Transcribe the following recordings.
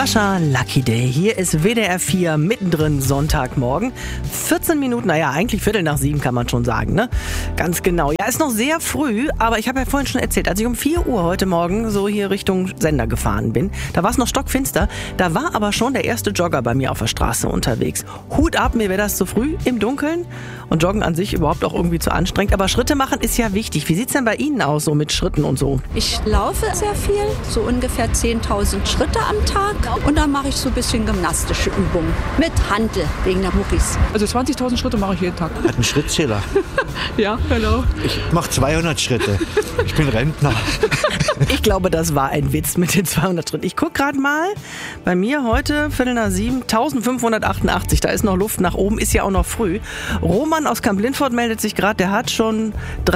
Sascha, Lucky Day. Hier ist WDR 4 mittendrin Sonntagmorgen. 14 Minuten, naja, eigentlich 6:15 kann man schon sagen, ne? Ganz genau. Ja, ist noch sehr früh, aber ich habe ja vorhin schon erzählt, als ich um 4 Uhr heute Morgen so hier Richtung Sender gefahren bin, da war es noch stockfinster, da war aber schon der erste Jogger bei mir auf der Straße unterwegs. Hut ab, mir wäre das zu früh im Dunkeln und Joggen an sich überhaupt auch irgendwie zu anstrengend, aber Schritte machen ist ja wichtig. Wie sieht's denn bei Ihnen aus, so mit Schritten und so? Ich laufe sehr viel, so ungefähr 10.000 Schritte am Tag. Und dann mache ich so ein bisschen gymnastische Übungen mit Hantel wegen der Muckis. Also 20.000 Schritte mache ich jeden Tag. Hat einen Schrittzähler. Ja, genau. Ich mache 200 Schritte. Ich bin Rentner. Ich glaube, das war ein Witz mit den 200 Schritten. Ich gucke gerade mal, bei mir heute 6:45, 1588. Da ist noch Luft nach oben, ist ja auch noch früh. Roman aus Kamp-Lindfort meldet sich gerade, der hat schon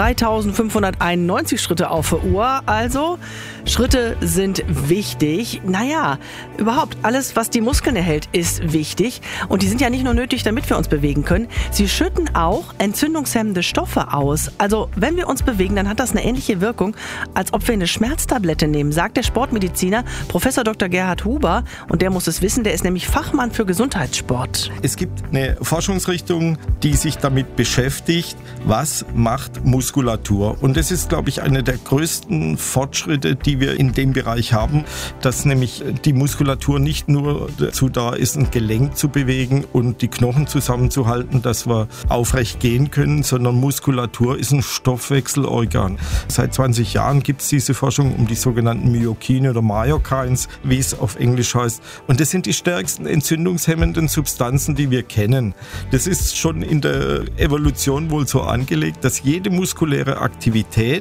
3.591 Schritte auf der Uhr. Also, Schritte sind wichtig. Naja, überhaupt alles, was die Muskeln erhält, ist wichtig. Und die sind ja nicht nur nötig, damit wir uns bewegen können. Sie schütten auch entzündungshemmende Stoffe aus. Also, wenn wir uns bewegen, dann hat das eine ähnliche Wirkung, als ob wir eine Schmerztablette nehmen, sagt der Sportmediziner Professor Dr. Gerhard Huber. Und der muss es wissen, der ist nämlich Fachmann für Gesundheitssport. Es gibt eine Forschungsrichtung, die sich damit beschäftigt, was macht Muskulatur. Und das ist, glaube ich, einer der größten Fortschritte, die wir in dem Bereich haben, dass nämlich die Muskulatur nicht nur dazu da ist, ein Gelenk zu bewegen und die Knochen zusammenzuhalten, dass wir aufrecht gehen können, sondern Muskulatur ist ein Stoffwechselorgan. Seit 20 Jahren gibt es diese Forschung um die sogenannten Myokine oder Myokines, wie es auf Englisch heißt. Und das sind die stärksten entzündungshemmenden Substanzen, die wir kennen. Das ist schon in der Evolution wohl so angelegt, dass jede muskuläre Aktivität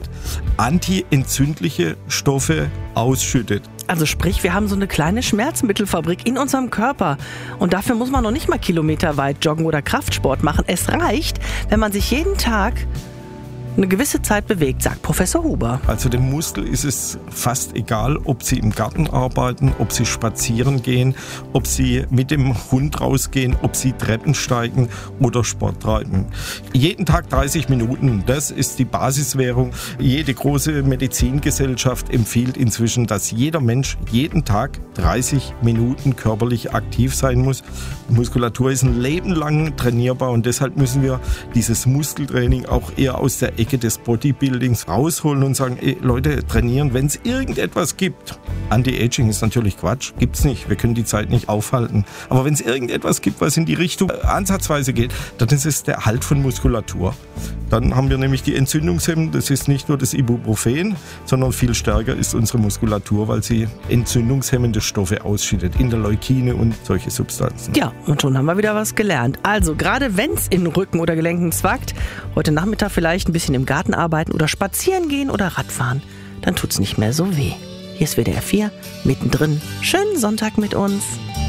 antientzündliche Stoffe ausschüttet. Also sprich, wir haben so eine kleine Schmerzmittelfabrik in unserem Körper. Und dafür muss man noch nicht mal kilometerweit joggen oder Kraftsport machen. Es reicht, wenn man sich jeden Tag eine gewisse Zeit bewegt, sagt Professor Huber. Also dem Muskel ist es fast egal, ob sie im Garten arbeiten, ob sie spazieren gehen, ob sie mit dem Hund rausgehen, ob sie Treppen steigen oder Sport treiben. Jeden Tag 30 Minuten, das ist die Basiswährung. Jede große Medizingesellschaft empfiehlt inzwischen, dass jeder Mensch jeden Tag 30 Minuten körperlich aktiv sein muss. Muskulatur ist ein Leben lang trainierbar und deshalb müssen wir dieses Muskeltraining auch eher aus der Ecke des Bodybuildings rausholen und sagen, Leute, trainieren, wenn es irgendetwas gibt. Anti-Aging ist natürlich Quatsch, gibt's nicht, wir können die Zeit nicht aufhalten. Aber wenn es irgendetwas gibt, was in die Richtung ansatzweise geht, dann ist es der Erhalt von Muskulatur. Dann haben wir nämlich die Entzündungshemmung, das ist nicht nur das Ibuprofen, sondern viel stärker ist unsere Muskulatur, weil sie entzündungshemmende Stoffe ausschüttet, Interleukine und solche Substanzen. Ja, und schon haben wir wieder was gelernt. Also, gerade wenn es in Rücken oder Gelenken zwackt, heute Nachmittag vielleicht ein bisschen im Garten arbeiten oder spazieren gehen oder Radfahren, dann tut's nicht mehr so weh. Hier ist WDR 4, mittendrin. Schönen Sonntag mit uns.